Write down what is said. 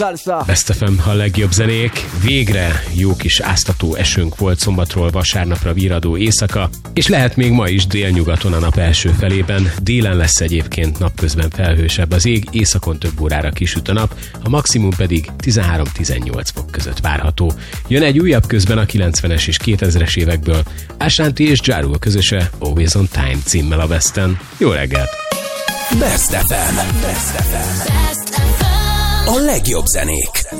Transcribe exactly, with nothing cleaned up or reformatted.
Best ef em, a legjobb zenék. Végre jó kis áztató esőnk volt szombatról vasárnapra virradó éjszaka, és lehet még ma is délnyugaton a nap első felében. Délen lesz egyébként napközben felhősebb az ég, északon több órára kisüt a nap, a maximum pedig tizenhárom-tizennyolc fok között várható. Jön egy újabb közben a kilencvenes és kétezres évekből, Ashanti és Ja Rule közöse Always on Time címmel a Besten. Jó reggelt! Best ef em. Best ef em. A legjobb zenék.